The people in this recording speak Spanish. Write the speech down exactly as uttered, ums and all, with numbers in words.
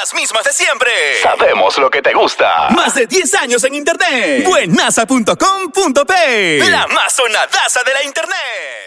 las mismas de siempre. Sabemos lo que te gusta. Más de diez años en internet. Buenaza punto com punto pe. La más sonadaza de la internet.